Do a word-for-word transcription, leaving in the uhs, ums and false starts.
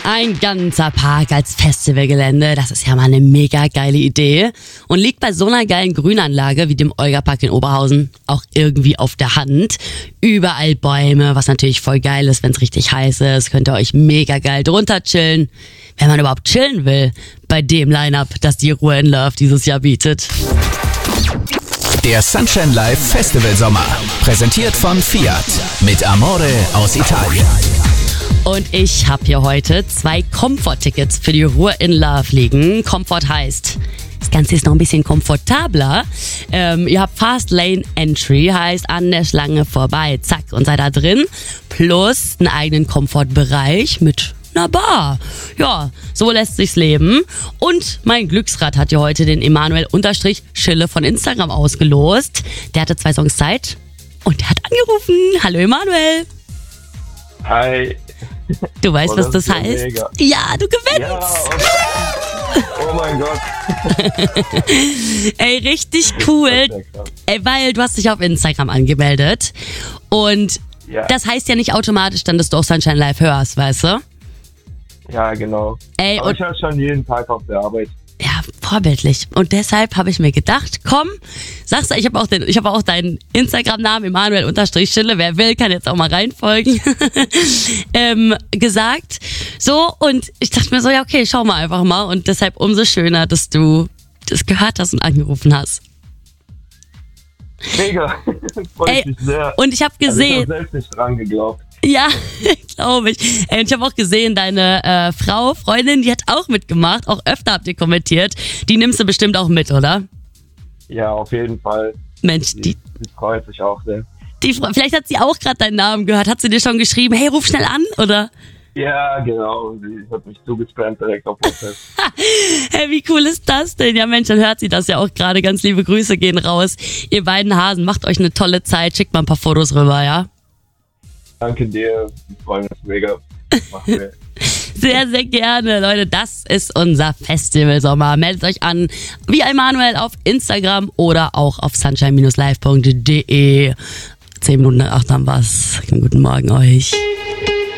Ein ganzer Park als Festivalgelände, das ist ja mal eine mega geile Idee und liegt bei so einer geilen Grünanlage wie dem Olga-Park in Oberhausen auch irgendwie auf der Hand. Überall Bäume, was natürlich voll geil ist, wenn es richtig heiß ist. Könnt ihr euch mega geil drunter chillen, wenn man überhaupt chillen will, bei dem Line-Up, das die Ruhr in Love dieses Jahr bietet. Der Sunshine Live Festival Sommer, präsentiert von Fiat mit Amore aus Italien. Und ich habe hier heute zwei Comfort-Tickets für die Ruhr in Love liegen. Comfort heißt, das Ganze ist noch ein bisschen komfortabler. Ähm, ihr habt Fast Lane Entry, heißt an der Schlange vorbei, zack, und seid da drin. Plus einen eigenen Komfortbereich mit einer Bar. Ja, so lässt sich's leben. Und mein Glücksrad hat ja heute den Emanuel-Schille von Instagram ausgelost. Der hatte zwei Songs Zeit und der hat angerufen. Hallo Emanuel. Hi. Du weißt, oh, was das, das heißt? Mega. Ja, du gewinnst! Ja, oh, oh mein Gott. Ey, richtig cool. Ey, weil du hast dich auf Instagram angemeldet. Und ja. Das heißt ja nicht automatisch dann, dass du auch Sunshine Live hörst, weißt du? Ja, genau. Ey, aber und ich höre schon jeden Tag auf der Arbeit. Ja, vorbildlich. Und deshalb habe ich mir gedacht, komm, sagst du, ich habe auch den, ich habe auch deinen Instagram-Namen Emanuel-Schille, wer will, kann jetzt auch mal reinfolgen, ähm, gesagt. So, und ich dachte mir so, ja okay, schau mal einfach mal. Und deshalb umso schöner, dass du das gehört hast und angerufen hast. Mega, freut mich sehr. Und ich habe gesehen... Also ich habe selbst nicht dran geglaubt. Ja, glaube ich. Ey, und ich habe auch gesehen, deine äh, Frau, Freundin, die hat auch mitgemacht. Auch öfter habt ihr kommentiert. Die nimmst du bestimmt auch mit, oder? Ja, auf jeden Fall. Mensch, die... die... Die freut sich auch sehr. Die, vielleicht hat sie auch gerade deinen Namen gehört. Hat sie dir schon geschrieben, hey, ruf schnell an, oder? Ja, genau. Sie hat mich zugespammt direkt auf WhatsApp. Hey, wie cool ist das denn? Ja, Mensch, dann hört sie das ja auch gerade. Ganz liebe Grüße gehen raus. Ihr beiden Hasen, macht euch eine tolle Zeit. Schickt mal ein paar Fotos rüber, ja? Danke dir. Wir freuen uns mega. Wir. Sehr, sehr gerne, Leute. Das ist unser Festival-Sommer. Meldet euch an, wie Emanuel auf Instagram oder auch auf sunshine live punkt de. Zehn Minuten nach acht haben wir's. Guten Morgen euch.